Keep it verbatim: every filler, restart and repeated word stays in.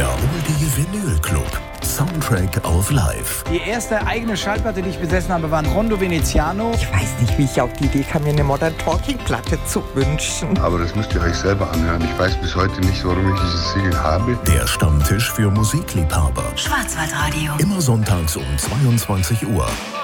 Der Oldie Vinyl Club. Soundtrack of Life. Die erste eigene Schallplatte, die ich besessen habe, war ein Rondo Veneziano. Ich weiß nicht, wie ich auf die Idee kam, mir eine Modern Talking Platte zu wünschen. Aber das müsst ihr euch selber anhören. Ich weiß bis heute nicht, warum ich dieses Siegel habe. Der Stammtisch für Musikliebhaber. Schwarzwaldradio. Immer sonntags um zweiundzwanzig Uhr.